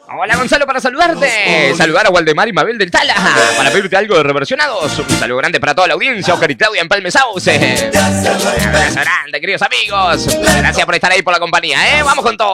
Hola Gonzalo, para saludarte. Saludar a Waldemar y Mabel del Tala para pedirte algo de Reversionados. Un saludo grande para toda la audiencia. Oscar y Claudia en Palme Sauce. Un abrazo grande, queridos amigos. Gracias por estar ahí, por la compañía, ¿eh? Vamos con todo.